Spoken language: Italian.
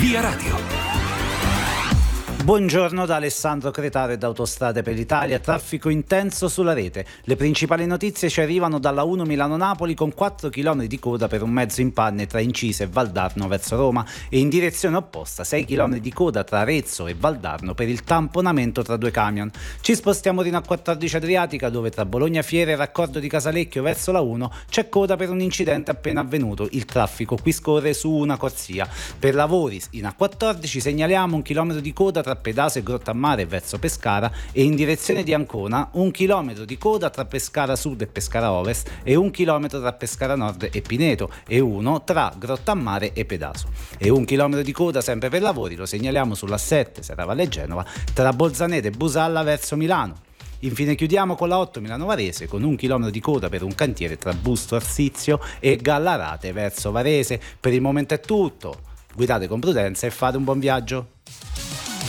Via Radio. Buongiorno da Alessandro Cretaro e da Autostrade per l'Italia. Traffico intenso sulla rete. Le principali notizie ci arrivano dalla 1 Milano-Napoli con 4 km di coda per un mezzo in panne tra Incise e Valdarno verso Roma e in direzione opposta 6 km di coda tra Arezzo e Valdarno per il tamponamento tra due camion. Ci spostiamo fino a 14 Adriatica dove tra Bologna Fiere e Raccordo di Casalecchio verso la 1 c'è coda per un incidente appena avvenuto. Il traffico qui scorre su una corsia. Per lavori in A14 segnaliamo 1 chilometro di coda tra Pedaso e Grottammare verso Pescara e in direzione di Ancona 1 chilometro di coda tra Pescara Sud e Pescara Ovest e 1 chilometro tra Pescara Nord e Pineto e 1 tra Grottammare e Pedaso. E 1 chilometro di coda sempre per lavori lo segnaliamo sulla 7 Serravalle Genova tra Bolzaneto e Busalla verso Milano. Infine chiudiamo con la 8 Milano Varese con 1 chilometro di coda per un cantiere tra Busto Arsizio e Gallarate verso Varese. Per il momento è tutto. Guidate con prudenza e fate un buon viaggio.